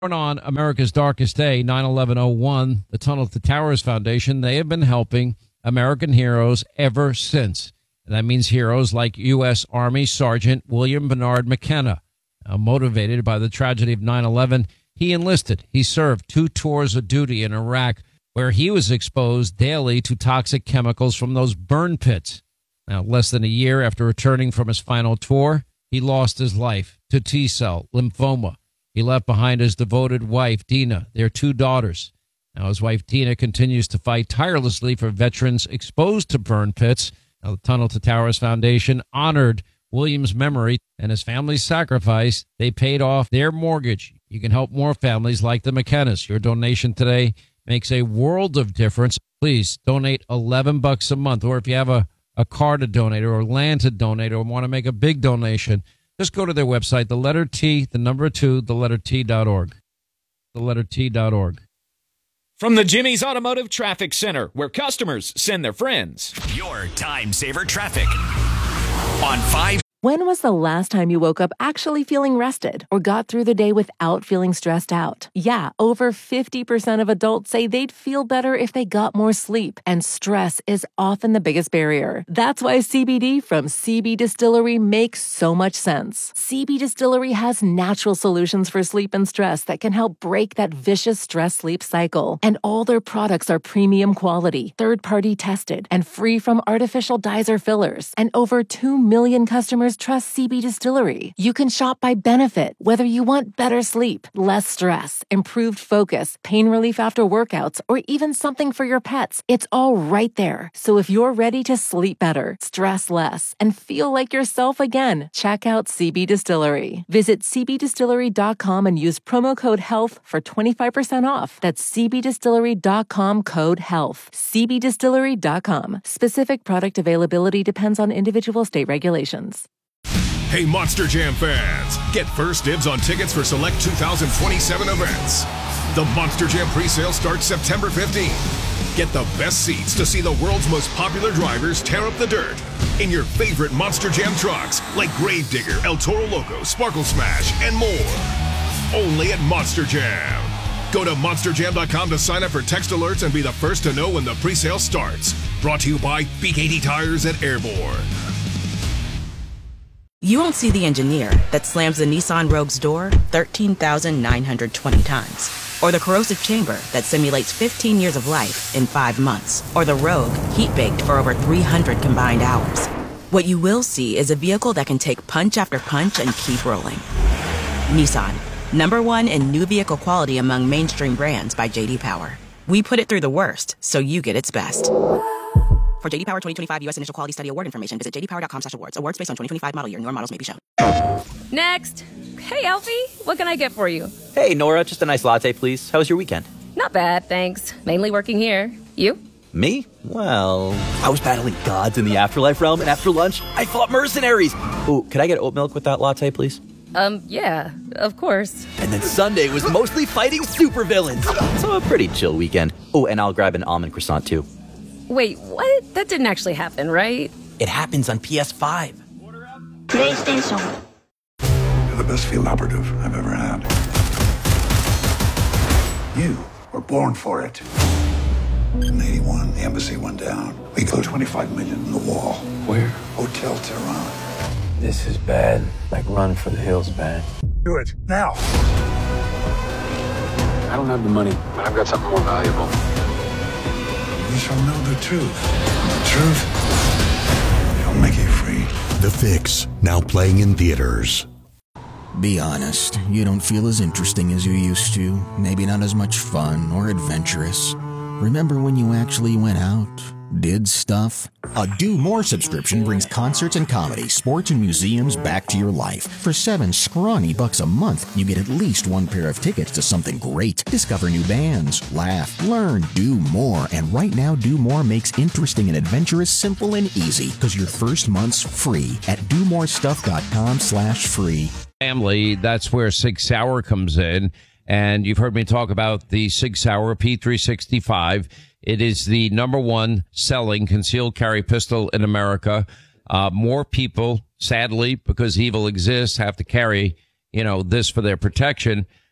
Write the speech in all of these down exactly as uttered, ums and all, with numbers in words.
On America's Darkest Day, nine eleven oh one, the Tunnel to Towers Foundation, they have been helping American heroes ever since. And that means heroes like U S. Army Sergeant William Bernard McKenna. Now, motivated by the tragedy of nine eleven, he enlisted. He served two tours of duty in Iraq, where he was exposed daily to toxic chemicals from those burn pits. Now, less than a year after returning from his final tour, he lost his life to T-cell lymphoma. He left behind his devoted wife, Dina, their two daughters. Now, his wife, Dina, continues to fight tirelessly for veterans exposed to burn pits. Now, the Tunnel to Towers Foundation honored William's memory and his family's sacrifice. They paid off their mortgage. You can help more families like the McKennas. Your donation today makes a world of difference. Please donate eleven bucks a month. Or if you have a, a car to donate or land to donate or want to make a big donation, just go to their website, the letter T, the number two, the letter T dot org. The letter T dot org. From the Jimmy's Automotive Traffic Center, where customers send their friends. Your time saver traffic on five. When was the last time you woke up actually feeling rested or got through the day without feeling stressed out? Yeah, over fifty percent of adults say they'd feel better if they got more sleep, and stress is often the biggest barrier. That's why C B D from C B Distillery makes so much sense. C B Distillery has natural solutions for sleep and stress that can help break that vicious stress-sleep cycle. And all their products are premium quality, third-party tested, and free from artificial dyes or fillers. And over two million customers trust C B Distillery. You can shop by benefit, whether you want better sleep, less stress, improved focus, pain relief after workouts, or even something for your pets. It's all right there. So if you're ready to sleep better, stress less, and feel like yourself again, check out C B Distillery. Visit c b distillery dot com and use promo code HEALTH for twenty-five percent off. That's c b distillery dot com code HEALTH. c b distillery dot com. Specific product availability depends on individual state regulations. Hey, Monster Jam fans, get first dibs on tickets for select two thousand twenty-seven events. The Monster Jam presale starts September fifteenth. Get the best seats to see the world's most popular drivers tear up the dirt in your favorite Monster Jam trucks like Gravedigger, El Toro Loco, Sparkle Smash, and more. Only at Monster Jam. Go to monster jam dot com to sign up for text alerts and be the first to know when the presale starts. Brought to you by B K T Tires at Airborne. You won't see the engineer that slams the Nissan Rogue's door thirteen thousand nine hundred twenty times. Or the corrosive chamber that simulates fifteen years of life in five months. Or the Rogue heat-baked for over three hundred combined hours. What you will see is a vehicle that can take punch after punch and keep rolling. Nissan, number one in new vehicle quality among mainstream brands by J D Power. We put it through the worst, so you get its best. For J D Power twenty twenty-five U S Initial Quality Study Award information, visit j d power dot com slash awards. Awards based on twenty twenty-five model year. Newer models may be shown. Next. Hey, Alfie. What can I get for you? Hey, Nora. Just a nice latte, please. How was your weekend? Not bad, thanks. Mainly working here. You? Me? Well, I was battling gods in the afterlife realm, and after lunch, I fought mercenaries. Ooh, could I get oat milk with that latte, please? Um, yeah, of course. And then Sunday was mostly fighting supervillains. So a pretty chill weekend. Oh, and I'll grab an almond croissant, too. Wait, what? That didn't actually happen, right? It happens on P S five. PlayStation. You're the best field operative I've ever had. You were born for it. In eighty-one, the embassy went down. We blew twenty-five million in the wall. Where? Hotel Tehran. This is bad. Like Run for the Hills bad. Do it, now. I don't have the money, but I've got something more valuable. You shall know the truth. The truth shall make you free. The Fix, now playing in theaters. Be honest, you don't feel as interesting as you used to. Maybe not as much fun or adventurous. Remember when you actually went out, did stuff? A Do More subscription brings concerts and comedy, sports and museums back to your life. For seven scrawny bucks a month, you get at least one pair of tickets to something great. Discover new bands, laugh, learn, do more. And right now, Do More makes interesting and adventurous simple and easy, because your first month's free at do more stuff dot com slash free. Family, that's where Sig Sauer comes in. And you've heard me talk about the Sig Sauer P three sixty-five. It is the number one selling concealed carry pistol in America. Uh, more people, sadly, because evil exists, have to carry, you know, this for their protection.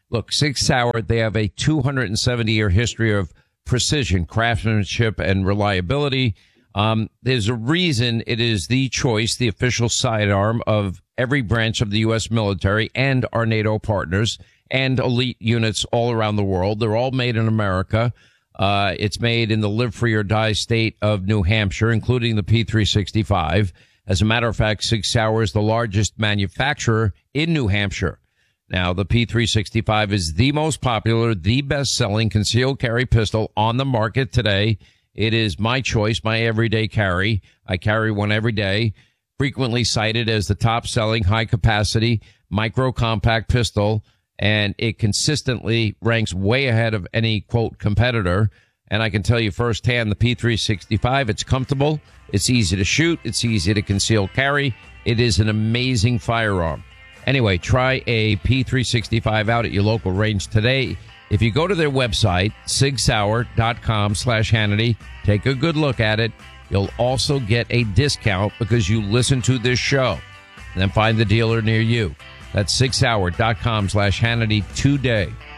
Look, Sig Sauer, they have a two hundred seventy year history of precision, craftsmanship, and reliability. Um, there's a reason it is the choice, the official sidearm of every branch of the U S military and our NATO partners and elite units all around the world. They're all made in America. Uh, it's made in the live free or die state of New Hampshire, including the P three sixty-five. As a matter of fact, Sig Sauer is the largest manufacturer in New Hampshire. Now, the P three sixty-five is the most popular, the best-selling concealed carry pistol on the market today. It is my choice, my everyday carry. I carry one every day, frequently cited as the top-selling high-capacity micro-compact pistol, and it consistently ranks way ahead of any, quote, competitor. And I can tell you firsthand, the P three sixty-five, it's comfortable, it's easy to shoot, it's easy to conceal carry. It is an amazing firearm. Anyway, try a P three sixty-five out at your local range today. If you go to their website, sig sauer dot com slash Hannity, take a good look at it. You'll also get a discount because you listen to this show. And then find the dealer near you. That's sig sauer dot com slash Hannity today.